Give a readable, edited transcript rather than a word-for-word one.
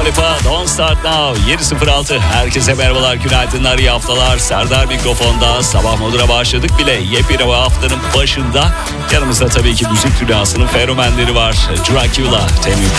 Lipa, Don't Start Now. 7.06. Herkese merhabalar, günaydınlar, iyi haftalar. Serdar mikrofonda. Sabah moduna başladık bile. Yepyeni haftanın başında. Yanımızda tabii ki müzik dünyasının fenomenleri var. Dracula, Temi